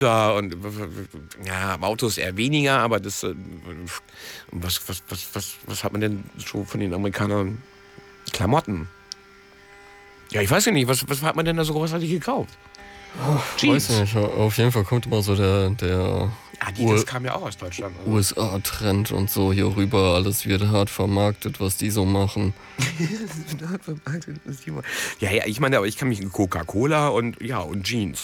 ja, und ja, Autos eher weniger, aber das was hat man denn schon von den Amerikanern? Klamotten. Ja, ich weiß ja nicht, was hat man denn da so großartig gekauft? Weiß Jeans. nicht, auf jeden Fall kommt immer so der Adidas kam ja auch aus Deutschland. Also. USA-Trend und so hier rüber. Alles wird hart vermarktet, was die so machen. Ja, ich meine, aber ich kann mich in Coca-Cola und Jeans.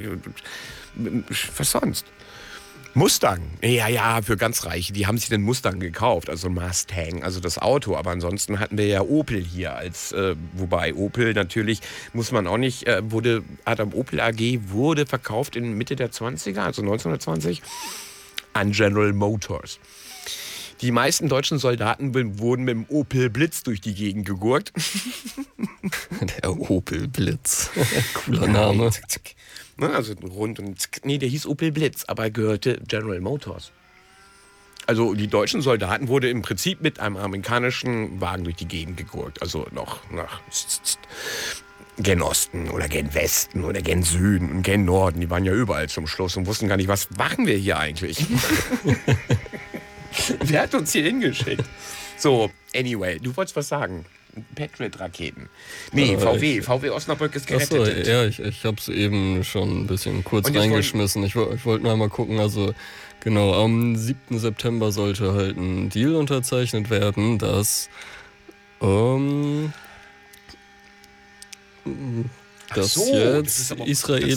Was sonst? Mustang. Ja, für ganz Reiche. Die haben sich den Mustang gekauft, also Mustang, also das Auto. Aber ansonsten hatten wir ja Opel hier wobei Opel natürlich, muss man auch nicht, Adam Opel AG wurde verkauft in Mitte der 20er, also 1920, an General Motors. Die meisten deutschen Soldaten wurden mit dem Opel Blitz durch die Gegend gegurkt. Der Opel Blitz. Cooler Name. Zick, zick. Also rund und zick. Nee, der hieß Opel Blitz, aber gehörte General Motors. Also die deutschen Soldaten wurde im Prinzip mit einem amerikanischen Wagen durch die Gegend gegurkt. Also noch nach gen Osten oder gen Westen oder gen Süden und gen Norden. Die waren ja überall zum Schluss und wussten gar nicht, was machen wir hier eigentlich. Wer hat uns hier hingeschickt? So, anyway, du wolltest was sagen. Patriot-Raketen. Nee, VW Osnabrück ist gerettet. Achso, ja, ich habe es eben schon ein bisschen kurz reingeschmissen. Ich wollte nur einmal gucken, also genau, am 7. September sollte halt ein Deal unterzeichnet werden, dass jetzt der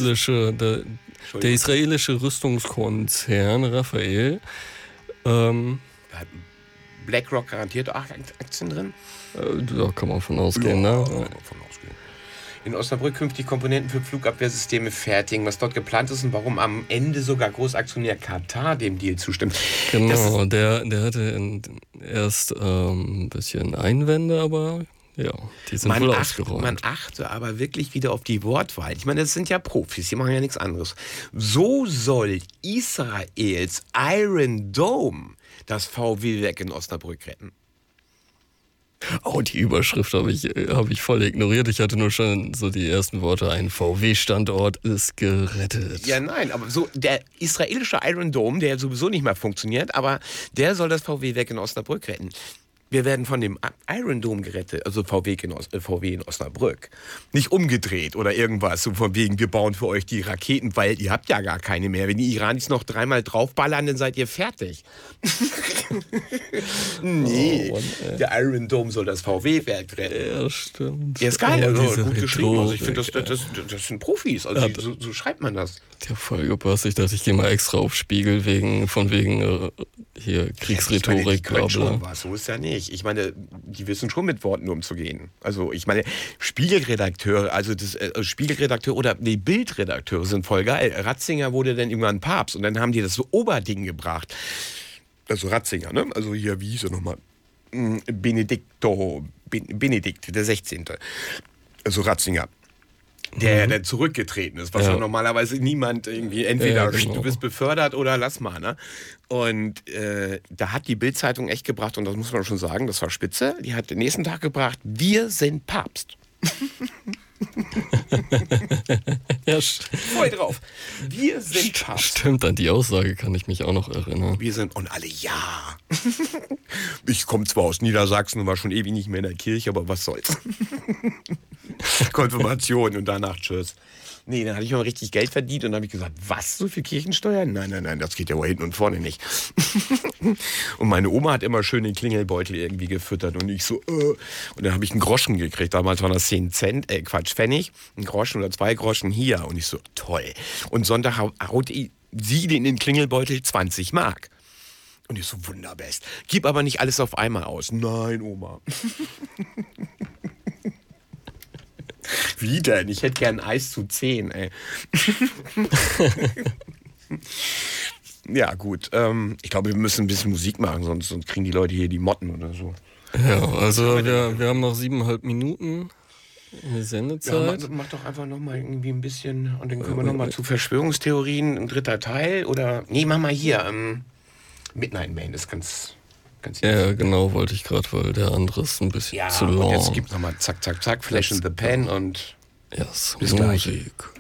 israelische Rüstungskonzern Rafael hat BlackRock garantiert auch Aktien drin? Da kann man von ausgehen, ne? Kann man von ausgehen. In Osnabrück künftig Komponenten für Flugabwehrsysteme fertigen, was dort geplant ist und warum am Ende sogar Großaktionär Katar dem Deal zustimmt. Genau, der hatte erst ein bisschen Einwände, aber ja, die sind wohl ausgeräumt. Man achte aber wirklich wieder auf die Wortwahl. Ich meine, das sind ja Profis, die machen ja nichts anderes. So soll Israels Iron Dome das VW-Werk in Osnabrück retten. Oh, die Überschrift habe ich voll ignoriert. Ich hatte nur schon so die ersten Worte. Ein VW-Standort ist gerettet. Ja, nein, aber so der israelische Iron Dome, der sowieso nicht mehr funktioniert, aber der soll das VW-Werk in Osnabrück retten. Wir werden von dem Iron Dome gerettet, also VW in Osnabrück. Nicht umgedreht oder irgendwas, so von wegen, wir bauen für euch die Raketen, weil ihr habt ja gar keine mehr. Wenn die Iranis noch 3-mal draufballern, dann seid ihr fertig. Nee, der Iron Dome soll das VW-Werk retten. Ja, stimmt. Der ist geil, also gut geschrieben. Also ich Rhetorik, finde, das sind Profis, also so schreibt man das. Der Vollgepasst. Ich dachte, ich gehe mal extra auf Spiegel wegen hier Kriegsrhetorik, bla bla. So ist ja nicht. Ich meine, die wissen schon mit Worten umzugehen. Also ich meine, Spiegelredakteure oder Bildredakteure sind voll geil. Ratzinger wurde dann irgendwann Papst und dann haben die das so Oberding gebracht. Also Ratzinger, ne? Also hier, wie hieß er nochmal? Benedikt der 16. Also Ratzinger. Der zurückgetreten ist, was ja normalerweise niemand irgendwie, entweder du bist befördert oder lass mal, ne? Und da hat die Bild-Zeitung echt gebracht, und das muss man schon sagen, das war spitze, die hat den nächsten Tag gebracht, wir sind Papst. Ja, voll drauf. Wir sind Papst. Stimmt, an die Aussage kann ich mich auch noch erinnern. Wir sind, und alle, ja. Ich komme zwar aus Niedersachsen und war schon ewig nicht mehr in der Kirche, aber was soll's. Konfirmation und danach tschüss. Nee, dann hatte ich mal richtig Geld verdient und dann habe ich gesagt, was, so viel Kirchensteuer? Nein, das geht ja wohl hinten und vorne nicht. Und meine Oma hat immer schön den Klingelbeutel irgendwie gefüttert und ich so, Und dann habe ich einen Groschen gekriegt, damals waren das 10 Cent, Pfennig, ein Groschen oder 2 Groschen hier und ich so, toll. Und Sonntag haut sie in den Klingelbeutel 20 Mark. Und ich so, wunderbest. Gib aber nicht alles auf einmal aus. Nein, Oma. Wie denn? Ich hätte gern Eis zu 10, ey. Ja, gut. Ich glaube, wir müssen ein bisschen Musik machen, sonst kriegen die Leute hier die Motten oder so. Ja, also wir haben noch 7,5 Minuten Sendezeit. Ja, mach doch einfach noch mal irgendwie ein bisschen und dann können wir noch mal zu Verschwörungstheorien, ein 3. Teil oder... Nee, mach mal hier. Midnight Man ist ganz ja, genau, wollte ich gerade, weil der andere ist ein bisschen zu lang. Und jetzt gibt noch mal zack, Flash in the Pan und yes, bis gleich. Musik.